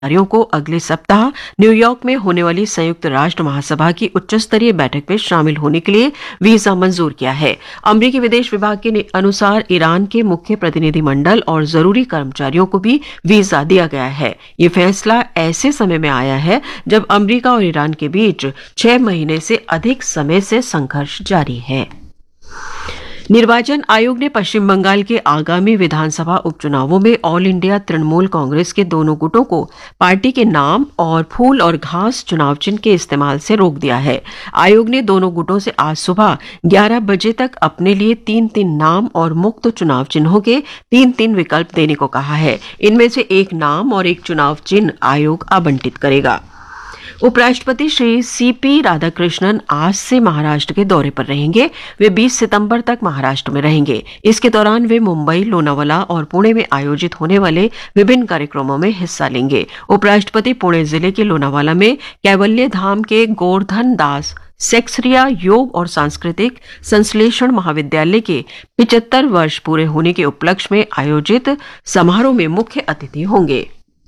अधिकारियों को अगले सप्ताह न्यूयॉर्क में होने वाली संयुक्त राष्ट्र महासभा की उच्च स्तरीय बैठक में शामिल होने के लिए वीजा मंजूर किया है। अमेरिकी विदेश विभाग के अनुसार ईरान के मुख्य प्रतिनिधिमंडल और जरूरी कर्मचारियों को भी वीजा दिया गया है। ये फैसला ऐसे समय में आया है जब अमेरिका और ईरान के बीच 6 महीने से अधिक समय से संघर्ष जारी है। निर्वाचन आयोग ने पश्चिम बंगाल के आगामी विधानसभा उपचुनावों में ऑल इंडिया तृणमूल कांग्रेस के दोनों गुटों को पार्टी के नाम और फूल और घास चुनाव चिन्ह के इस्तेमाल से रोक दिया है। आयोग ने दोनों गुटों से आज सुबह 11 बजे तक अपने लिए 3-3 नाम और मुक्त चुनाव चिन्हों के 3-3 विकल्प देने को कहा है। इनमें से एक नाम और एक चुनाव चिन्ह आयोग आवंटित करेगा। उपराष्ट्रपति श्री सीपी राधाकृष्णन आज से महाराष्ट्र के दौरे पर रहेंगे। वे 20 सितंबर तक महाराष्ट्र में रहेंगे। इसके दौरान वे मुंबई, लोनावाला और पुणे में आयोजित होने वाले विभिन्न कार्यक्रमों में हिस्सा लेंगे। उपराष्ट्रपति पुणे जिले के लोनावाला में कैवल्य धाम के गोवर्धन दास सेक्सरिया योग और सांस्कृतिक संश्लेषण महाविद्यालय के 75 वर्ष पूरे होने के उपलक्ष्य में आयोजित समारोह में मुख्य अतिथि होंगे।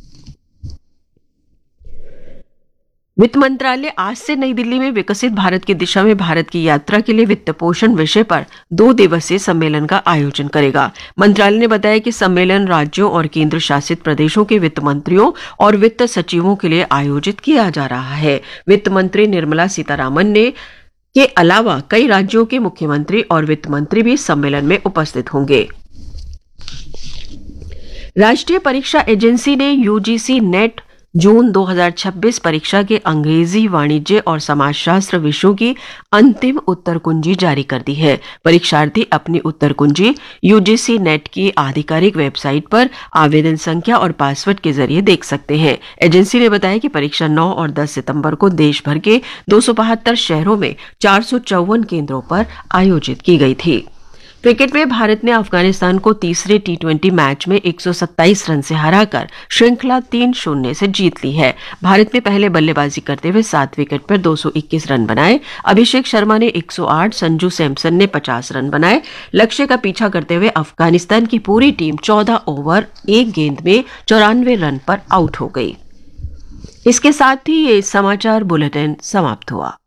वित्त मंत्रालय आज से नई दिल्ली में विकसित भारत की दिशा में भारत की यात्रा के लिए वित्त पोषण विषय पर 2 दिवसीय सम्मेलन का आयोजन करेगा। मंत्रालय ने बताया कि सम्मेलन राज्यों और केंद्र शासित प्रदेशों के वित्त मंत्रियों और वित्त सचिवों के लिए आयोजित किया जा रहा है। वित्त मंत्री निर्मला सीतारामन ने के अलावा कई राज्यों के मुख्यमंत्री और वित्त मंत्री भी सम्मेलन में उपस्थित होंगे। राष्ट्रीय परीक्षा एजेंसी ने यूजीसी नेट जून 2026 परीक्षा के अंग्रेजी, वाणिज्य और समाजशास्त्र विषयों की अंतिम उत्तर कुंजी जारी कर दी है। परीक्षार्थी अपनी उत्तर कुंजी यूजीसी नेट की आधिकारिक वेबसाइट पर आवेदन संख्या और पासवर्ड के जरिए देख सकते हैं। एजेंसी ने बताया कि परीक्षा 9 और 10 सितंबर को देश भर के 272 शहरों में 454 केंद्रों पर आयोजित की गई थी। क्रिकेट में भारत ने अफगानिस्तान को तीसरे टी20 मैच में 127 रन से हराकर श्रृंखला 3-0 से जीत ली है। भारत ने पहले बल्लेबाजी करते हुए 7 विकेट पर 221 रन बनाए। अभिषेक शर्मा ने 108, संजू सैमसन ने 50 रन बनाए। लक्ष्य का पीछा करते हुए अफगानिस्तान की पूरी टीम 14 ओवर 1 गेंद में 94 रन पर आउट हो गई। इसके साथ ही ये समाचार बुलेटिन समाप्त हुआ।